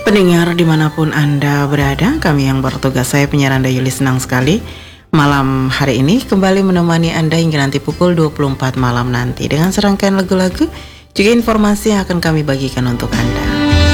Pendengar dimanapun Anda berada, kami yang bertugas, saya penyiar Anda Yuli, senang sekali malam hari ini kembali menemani Anda hingga nanti pukul 24 malam nanti dengan serangkaian lagu-lagu juga informasi yang akan kami bagikan untuk Anda.